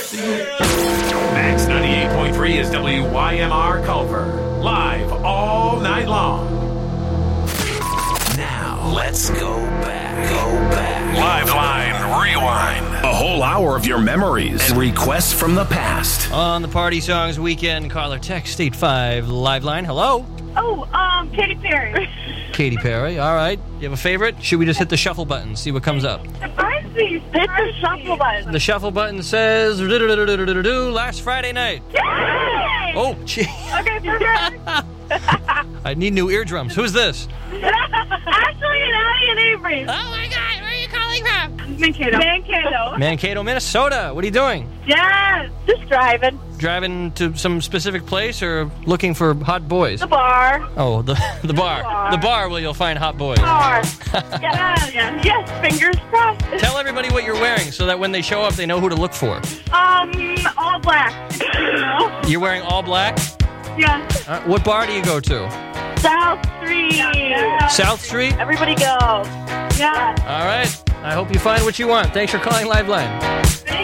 Max 98.3 is WYMR Culver. Live all night long. Now, let's go back. Liveline Rewind. A whole hour of your memories and requests from the past. On the Party Songs Weekend, caller text 85 Liveline. Hello. Oh, Katy Perry. Katy Perry. All right. You have a favorite? Should we just hit the shuffle button, see what comes up? Surprise me. Hit the shuffle button. The shuffle button says last Friday night. Yay! Oh, gee. Okay, perfect. I need new eardrums. Who's this? Ashley and Addie and Avery. Oh my God, where are you calling from? Mankato. Mankato, Minnesota. What are you doing? Yes. Just driving. Driving to some specific place or looking for hot boys? The bar. Oh, the bar. The bar where you'll find hot boys. Bar. Yes, fingers crossed. Tell everybody what you're wearing so that when they show up, they know who to look for. All black. You're wearing all black? Yeah. What bar do you go to? South Street. South Street? Everybody go. Yeah. All right. I hope you find what you want. Thanks for calling Liveline.